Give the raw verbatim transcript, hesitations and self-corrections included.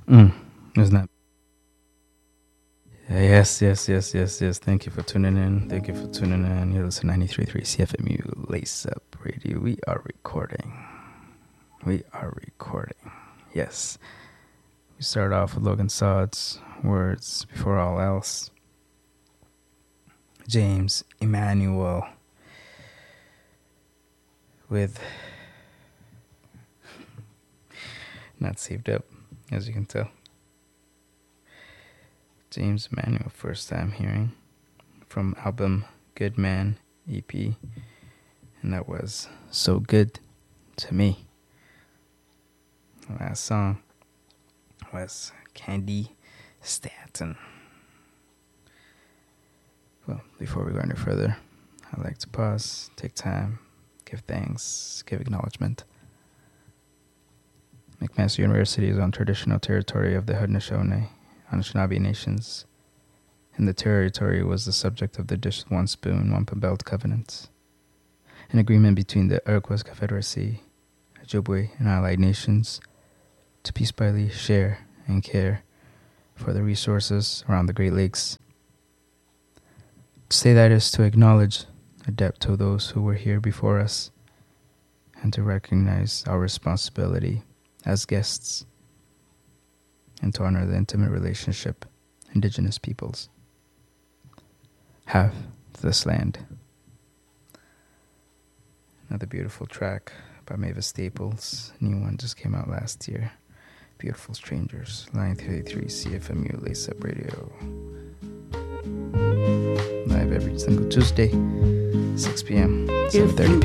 Mm, isn't that? Yes, yes, yes, yes, yes. Thank you for tuning in. Thank you for tuning in. You listen to ninety-three point three C F M U Lace Up Radio. We are recording. We are recording. Yes. We started off with Logan Sod's words before all else. James Emmanuel with not saved up, as you can tell. James Emmanuel, first time hearing from album Good Man E P, and that was So Good to Me. The last song was Candy Stanton. Well, before we go any further, I'd like to pause, take time, give thanks, give acknowledgement. McMaster University is on traditional territory of the Haudenosaunee, Anishinaabe nations, and the territory was the subject of the Dish One Spoon, Wampum Belt Covenant, an agreement between the Iroquois Confederacy, Ojibwe, and allied nations to peacefully share and care for the resources around the Great Lakes. To say that is to acknowledge the debt to those who were here before us and to recognize our responsibility as guests and to honor the intimate relationship Indigenous peoples have to this land. Another beautiful track by Mavis Staples. New one just came out last year. Beautiful Strangers. ninety-three point three C F M U Lace Up Radio. Live every single Tuesday, six p.m., seven thirty p.m.